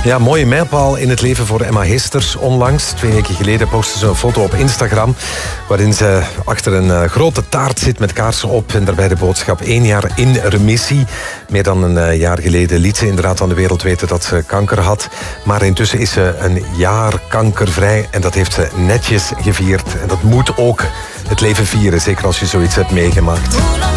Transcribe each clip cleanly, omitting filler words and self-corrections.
Ja, mooie mijlpaal in het leven voor Emma Heesters. Onlangs, 2 weken geleden, postte ze een foto op Instagram waarin ze achter een grote taart zit met kaarsen op en daarbij de boodschap 1 jaar in remissie. Meer dan een jaar geleden liet ze inderdaad aan de wereld weten dat ze kanker had. Maar intussen is ze een jaar kankervrij en dat heeft ze netjes gevierd. En dat moet ook het leven vieren, zeker als je zoiets hebt meegemaakt.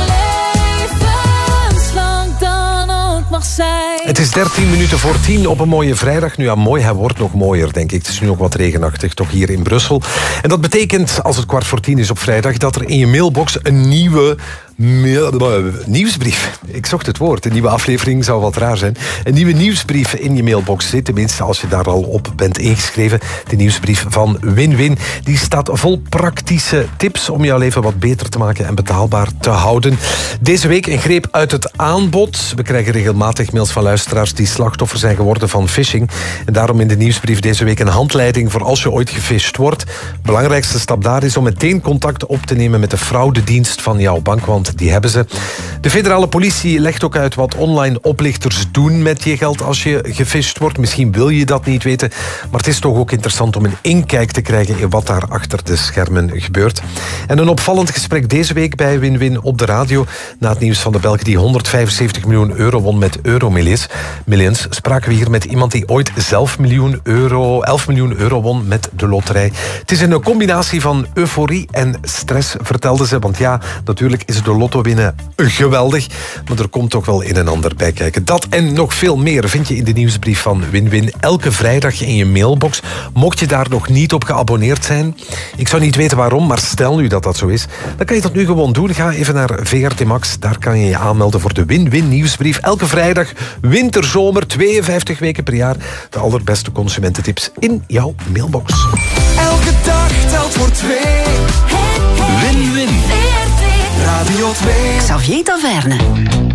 Het is 13 minuten voor 10 op een mooie vrijdag. Nu ja, mooi, hij wordt nog mooier, denk ik. Het is nu nog wat regenachtig, toch hier in Brussel. En dat betekent, als het 9:15 is op vrijdag, dat er in je mailbox een nieuwe nieuwsbrief. Ik zocht het woord. Een nieuwe aflevering zou wat raar zijn. Een nieuwe nieuwsbrief in je mailbox zit. Tenminste, als je daar al op bent ingeschreven. De nieuwsbrief van Win-Win. Die staat vol praktische tips om jouw leven wat beter te maken en betaalbaar te houden. Deze week een greep uit het aanbod. We krijgen regelmatig mails van luisteraars die slachtoffer zijn geworden van phishing. En daarom in de nieuwsbrief deze week een handleiding voor als je ooit gefisht wordt. De belangrijkste stap daar is om meteen contact op te nemen met de fraudedienst van jouw bank, want die hebben ze. De federale politie legt ook uit wat online oplichters doen met je geld als je gefisht wordt. Misschien wil je dat niet weten, maar het is toch ook interessant om een inkijk te krijgen in wat daar achter de schermen gebeurt. En een opvallend gesprek deze week bij Win-Win op de radio. Na het nieuws van de Belg die 175 miljoen euro won met Euromillions, spraken we hier met iemand die ooit 11 miljoen euro won met de loterij. Het is een combinatie van euforie en stress, vertelde ze. Want ja, natuurlijk is de lotto winnen geweldig, maar er komt toch wel een en ander bij kijken. Dat en nog veel meer vind je in de nieuwsbrief van Win-Win elke vrijdag in je mailbox. Mocht je daar nog niet op geabonneerd zijn, ik zou niet weten waarom, maar stel nu dat dat zo is, dan kan je dat nu gewoon doen. Ga even naar VRT Max, daar kan je je aanmelden voor de Win-Win nieuwsbrief. Elke vrijdag, winterzomer, 52 weken per jaar. De allerbeste consumententips in jouw mailbox. Elke dag telt voor 2. Win-Win. Radio 2. Xavier Taverne.